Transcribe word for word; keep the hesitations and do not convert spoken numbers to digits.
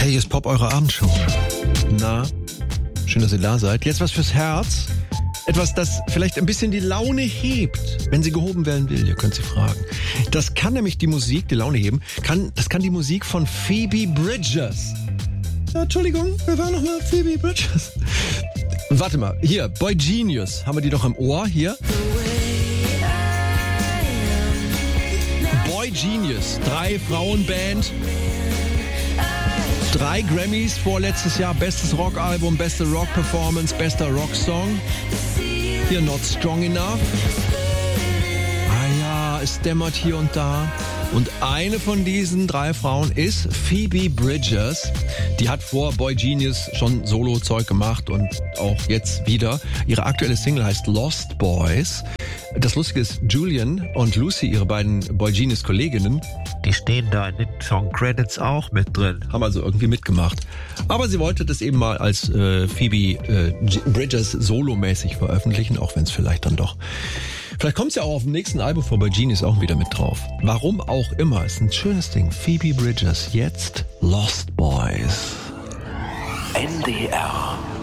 Hey, hier ist Pop, eure Abendshow. Na, schön, dass ihr da seid. Jetzt was fürs Herz. Etwas, das vielleicht ein bisschen die Laune hebt, wenn sie gehoben werden will. Ihr könnt sie fragen. Das kann nämlich die Musik, die Laune heben, kann, das kann die Musik von Phoebe Bridgers. Ja, Entschuldigung, wer war nochmal Phoebe Bridgers? Warte mal, hier, Boy Genius. Haben wir die doch im Ohr hier? Boy Genius, drei Frauenband. Drei Grammys vorletztes Jahr, bestes Rockalbum, beste Rock-Performance, bester Rocksong. Hier Not Strong Enough. Ah ja, es dämmert hier und da. Und eine von diesen drei Frauen ist Phoebe Bridgers. Die hat vor Boy Genius schon Solo-Zeug gemacht und auch jetzt wieder. Ihre aktuelle Single heißt Lost Boys. Das Lustige ist, Julian und Lucy, ihre beiden Boy Genius Kolleginnen, die stehen da in den Song-Credits auch mit drin. Haben also irgendwie mitgemacht. Aber sie wollte das eben mal als äh, Phoebe äh, Bridgers solomäßig veröffentlichen, auch wenn es vielleicht dann doch... Vielleicht kommt es ja auch auf dem nächsten Album von Boy Genius auch wieder mit drauf. Warum auch immer, ist ein schönes Ding. Phoebe Bridgers, jetzt Lost Boys. N D R